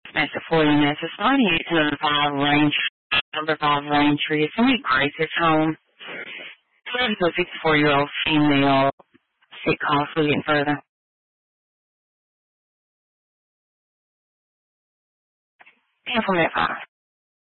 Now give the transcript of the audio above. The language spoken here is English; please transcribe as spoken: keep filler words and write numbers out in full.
Message for you, message ninety-eight to the five range, number five range tree. It's going to be Grace's home. It's a sixty-four-year-old female. Sick call, so getting further. And from that five.